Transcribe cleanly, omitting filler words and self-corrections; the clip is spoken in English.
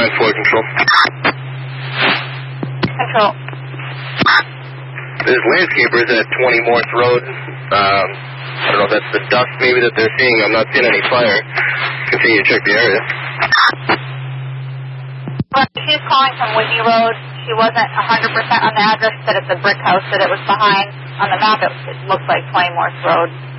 9-4 control. Control. There's landscapers at 20 Morse Road. I don't know if that's the dust maybe that they're seeing. I'm not seeing any fire. Continue to check the area. Well, she's calling from Whitney Road. She wasn't 100% on the address, said it's a brick house that it was behind. On the map, it looks like 20 Morse Road.